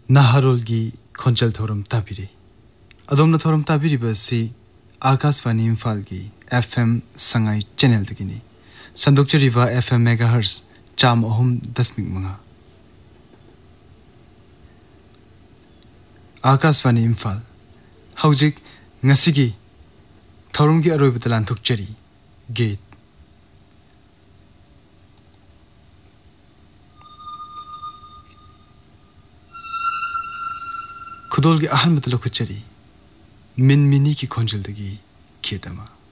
Naharolgi khonchal thorum tabiri. Adomna thorum tabiri basi Akashvani Imphal-gi FM Sangai channel dagini. Sandukchariba FM megahertz cham ahum dasmik manga. Akashvani Imphal Haujik ngasigi thorumgi aroibatalan thukchari gate. खुदोल के आहल मतलब कुछ चरी मिन mini की खोंजल दगी खेतमा